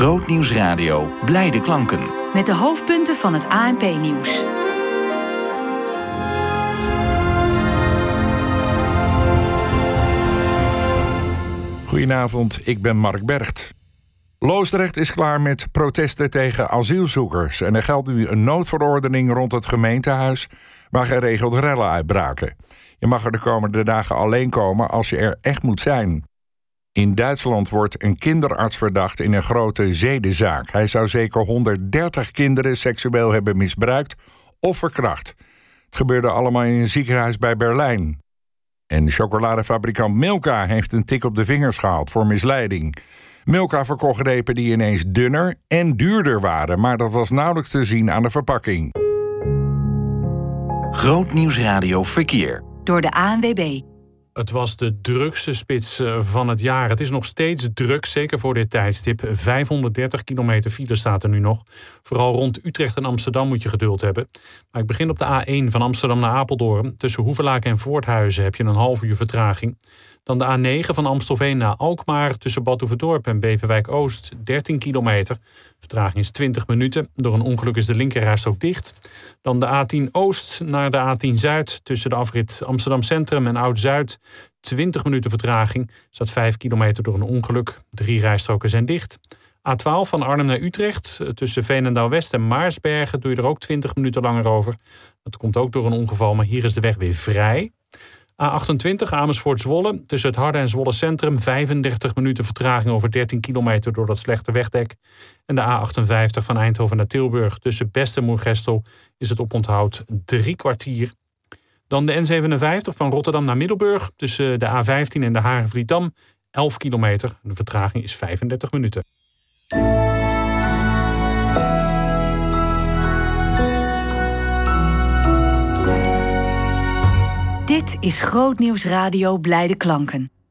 Grootnieuws Radio, blijde klanken. Met de hoofdpunten van het ANP-nieuws. Goedenavond, ik ben Mark Bergt. Loosdrecht is klaar met protesten tegen asielzoekers. En er geldt nu een noodverordening rond het gemeentehuis waar geregeld rellen uitbraken. Je mag er de komende dagen alleen komen als je er echt moet zijn. In Duitsland wordt een kinderarts verdacht in een grote zedenzaak. Hij zou zeker 130 kinderen seksueel hebben misbruikt of verkracht. Het gebeurde allemaal in een ziekenhuis bij Berlijn. En chocoladefabrikant Milka heeft een tik op de vingers gehaald voor misleiding. Milka verkocht repen die ineens dunner en duurder waren, maar dat was nauwelijks te zien aan de verpakking. Grootnieuws Radio Verkeer. Door de ANWB. Het was de drukste spits van het jaar. Het is nog steeds druk, zeker voor dit tijdstip. 530 kilometer file staat er nu nog. Vooral rond Utrecht en Amsterdam moet je geduld hebben. Maar ik begin op de A1 van Amsterdam naar Apeldoorn. Tussen Hoevelaken en Voorthuizen heb je een half uur vertraging. Dan de A9 van Amstelveen naar Alkmaar. Tussen Bad Oeverdorp en Beverwijk-Oost 13 kilometer. Vertraging is 20 minuten. Door een ongeluk is de linkerrijstrook dicht. Dan de A10 Oost naar de A10 Zuid. Tussen de afrit Amsterdam Centrum en Oud-Zuid. 20 minuten vertraging. Staat 5 kilometer door een ongeluk. 3 rijstroken zijn dicht. A12 van Arnhem naar Utrecht. Tussen Veenendaal-West en Maarsbergen doe je er ook 20 minuten langer over. Dat komt ook door een ongeval, maar hier is de weg weer vrij. A28 Amersfoort-Zwolle. Tussen het Harde en Zwolle Centrum 35 minuten vertraging over 13 kilometer door dat slechte wegdek. En de A58 van Eindhoven naar Tilburg. Tussen Best en Moergestel is het oponthoud 3 kwartier. Dan de N57 van Rotterdam naar Middelburg. Tussen de A15 en de Haren-Vlietdam 11 kilometer. De vertraging is 35 minuten. Dit is Grootnieuws Radio Blijde Klanken.